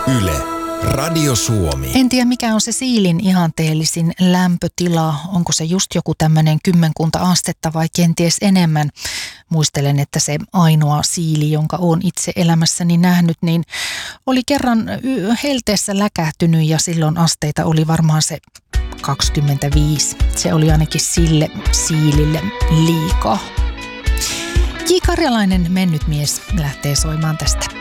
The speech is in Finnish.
Yle, Radio Suomi. En tiedä, mikä on se siilin ihanteellisin lämpötila. Onko se just joku tämmöinen 10 astetta vai kenties enemmän? Muistelen, että se ainoa siili, jonka olen itse elämässäni nähnyt, niin oli kerran helteessä läkähtynyt ja silloin asteita oli varmaan se 25. Se oli ainakin sille siilille liikaa. J. Karjalainen mennyt mies lähtee soimaan tästä.